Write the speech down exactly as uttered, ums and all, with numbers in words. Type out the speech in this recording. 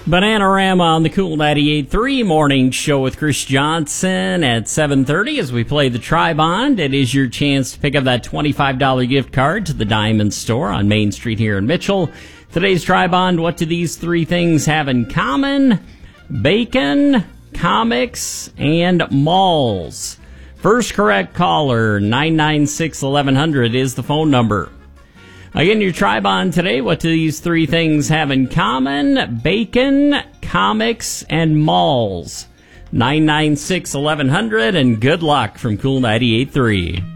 Bananarama on the Cool ninety-eight point three morning show with Chris Johnson at seven thirty as we play the Tri-Bond. It is your chance to pick up that twenty-five dollars gift card to the Diamond Store on Main Street here in Mitchell. Today's Tri-Bond, what do these three things have in common? Bacon, comics, and malls. First correct caller, nine nine six, eleven hundred is the phone number. Again, your Tri-Bond today, what do these three things have in common? Bacon, comics, and malls. nine nine six, eleven hundred, and good luck from Cool ninety-eight point three.